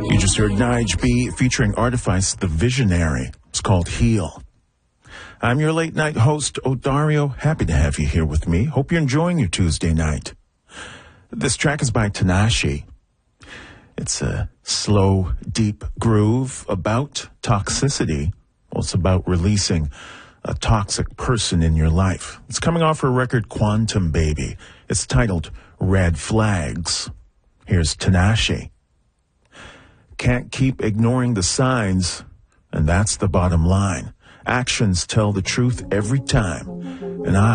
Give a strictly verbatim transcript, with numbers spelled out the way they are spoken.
You just heard Nige B featuring Artifice, The Visionary. It's called Heal. I'm your late night host, Odario. Happy to have you here with me. Hope you're enjoying your Tuesday night. This track is by Tinashe. It's a slow, deep groove about toxicity. Well, it's about releasing a toxic person in your life. It's coming off her record Quantum Baby. It's titled Red Flags. Here's Tinashe. Can't keep ignoring the signs, and that's the bottom line. Actions tell the truth every time, and I